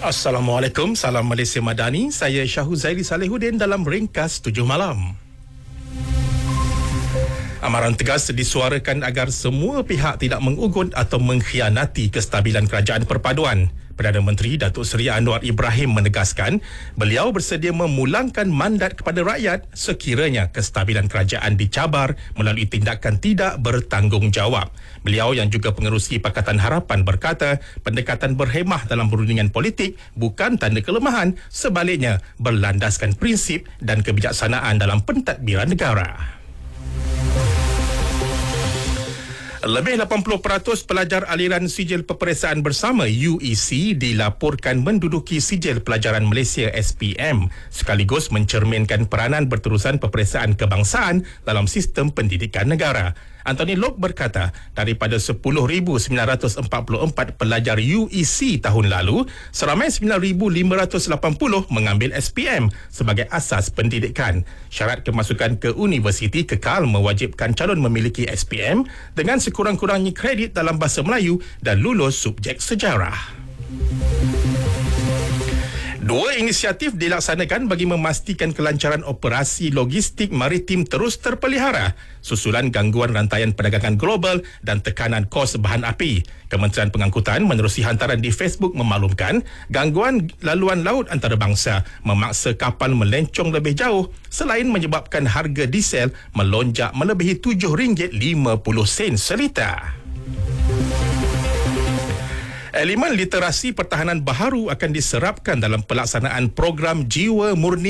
Assalamualaikum, salam Malaysia Madani. Saya Syahuzaili Salihuddin dalam Ringkas 7 Malam. Amaran tegas disuarakan agar semua pihak tidak mengugut atau mengkhianati kestabilan kerajaan perpaduan. Perdana Menteri Datuk Seri Anwar Ibrahim menegaskan beliau bersedia memulangkan mandat kepada rakyat sekiranya kestabilan kerajaan dicabar melalui tindakan tidak bertanggungjawab. Beliau yang juga pengerusi Pakatan Harapan berkata pendekatan berhemah dalam perundingan politik bukan tanda kelemahan, sebaliknya berlandaskan prinsip dan kebijaksanaan dalam pentadbiran negara. Lebih 80% pelajar aliran Sijil Peperiksaan Bersama UEC dilaporkan menduduki Sijil Pelajaran Malaysia SPM, sekaligus mencerminkan peranan berterusan peperiksaan kebangsaan dalam sistem pendidikan negara. Anthony Lok berkata, daripada 10,944 pelajar UEC tahun lalu, seramai 9,580 mengambil SPM sebagai asas pendidikan. Syarat kemasukan ke universiti kekal mewajibkan calon memiliki SPM dengan sekurang-kurangnya kredit dalam bahasa Melayu dan lulus subjek sejarah. Dua inisiatif dilaksanakan bagi memastikan kelancaran operasi logistik maritim terus terpelihara susulan gangguan rantaian perdagangan global dan tekanan kos bahan api. Kementerian Pengangkutan menerusi hantaran di Facebook memaklumkan gangguan laluan laut antarabangsa memaksa kapal melencong lebih jauh selain menyebabkan harga diesel melonjak melebihi RM7.50 seliter. Elemen literasi pertahanan baharu akan diserapkan dalam pelaksanaan program Jiwa Murni